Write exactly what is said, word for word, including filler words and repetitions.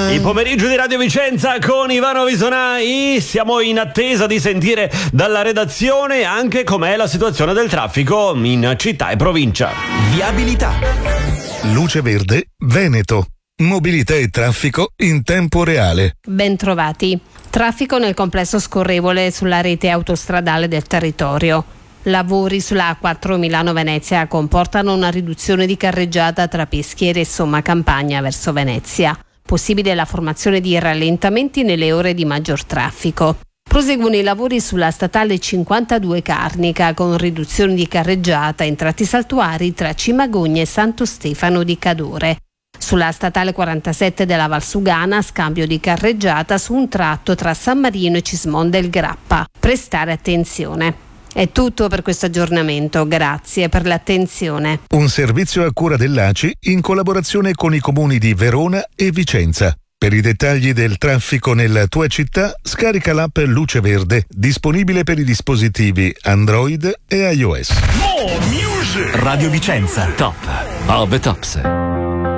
Il pomeriggio di Radio Vicenza con Ivano Visonai. Siamo in attesa di sentire dalla redazione anche com'è la situazione del traffico in città e provincia. Viabilità. Luce Verde, Veneto. Mobilità e traffico in tempo reale. Ben trovati. Traffico nel complesso scorrevole sulla rete autostradale del territorio. Lavori sulla A quattro Milano-Venezia comportano una riduzione di carreggiata tra Peschiera e Somma Campagna verso Venezia. Possibile la formazione di rallentamenti nelle ore di maggior traffico. Proseguono i lavori sulla statale cinquantadue Carnica con riduzioni di carreggiata in tratti saltuari tra Cimagogna e Santo Stefano di Cadore. Sulla statale quarantasette della Valsugana scambio di carreggiata su un tratto tra San Marino e Cismon del Grappa. Prestare attenzione. È tutto per questo aggiornamento, grazie per l'attenzione. Un servizio a cura dell'A C I in collaborazione con i comuni di Verona e Vicenza. Per i dettagli del traffico nella tua città, scarica l'app Luce Verde, disponibile per i dispositivi Android e iOS. Radio Vicenza. Top of the tops.